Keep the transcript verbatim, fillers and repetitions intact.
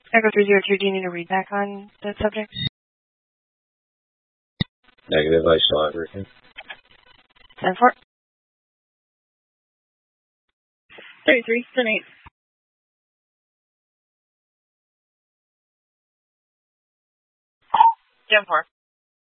Echo three zero two, do you need a read back on the subject? Negative, I saw everything. ten four. thirty-three, ten eight. ten four.